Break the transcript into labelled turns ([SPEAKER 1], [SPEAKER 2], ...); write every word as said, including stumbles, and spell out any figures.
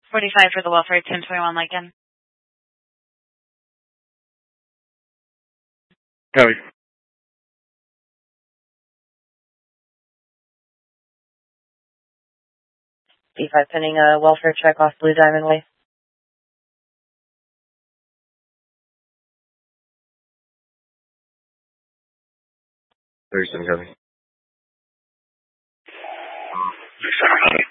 [SPEAKER 1] forty-five for the welfare, ten twenty-one Lincoln.
[SPEAKER 2] Copy.
[SPEAKER 3] B five pending a welfare check off Blue Diamond Way.
[SPEAKER 2] thirty-seven, copy.